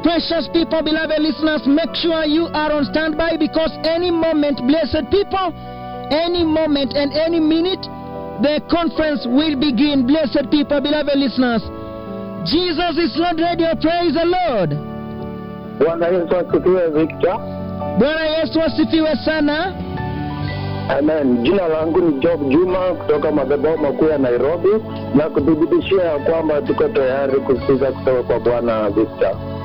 Precious people, beloved listeners, make sure you are on standby, because any moment, blessed people, any moment and any minute, the conference will begin. Blessed people, beloved listeners, Jesus is Lord Radio. Praise the Lord. Bwana Yesu asifiwe, Victor. Bwana Yesu asifiwe sana. Amen. Jina langu ni Job Juma kutoka madhabahu makuu ya Nairobi, na kudhibitishia kwamba tuko tayari kusikiza kutoka kwa Bwana Victor.